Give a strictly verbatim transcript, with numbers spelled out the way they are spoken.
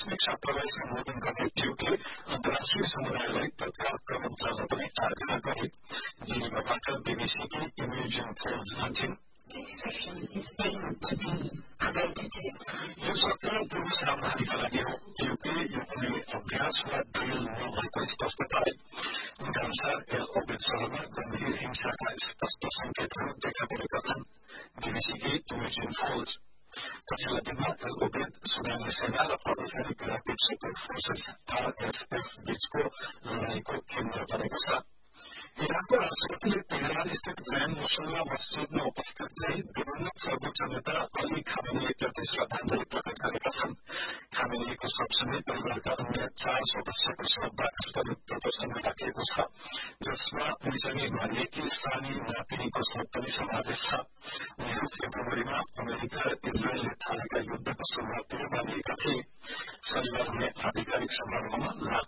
प्रशासनिक क्षेत्रलाई सम्बोधन गर्ने ट्युटले अन्तर्राष्ट्रिय समुदायलाई तत्काल कदम चाल्न पनि आग्रह गरे। जिनेभाबाट बीबीसीकी इमेजिन फोर्ज भन्छन्, यो सत्र पुरुष राजधानीका लागि हो। ट्युटले यो कुनै अभ्यास वा ड्रिल नभएको स्पष्ट पारे। उनका अनुसार एल ओबेद शहरमा गम्भीर हिंसाका स्पष्ट संकेतहरू देखा परेका छन्। बीबीसीकी इमेजिन फोर्ज पछिल्ला दिनमा एल ओबेद सुडानी सेना र अर्धसैनिक ऱ्यापिड सपोर्ट फोर्सेस आरएसएफ बीचको लडाईँको केन्द्र बनेको छ। इरानको राष्ट्रपतिले तेहरान स्थित ग्रान्ड मुसल्ला मस्जिदमा उपस्थित रही विभिन्न सर्वोच्च नेता अली खामेनीप्रति श्रद्धाञ्जली प्रकट गरेका छन्। खामेनीको शवसँगै परिवारका अन्य चार सदस्यको शववाचस्पति प्रदर्शनी राखिएको छ, जसमा उनीसँगै मारिएकी सानी नातिनीको शव पनि समावेश छ। उनीहरू फेब्रुअरीमा अमेरिका र इजरायलले थालेका युद्धको शुरूआततिर मारिएका थिए। शनिबार हुने आधिकारिक समारोहमा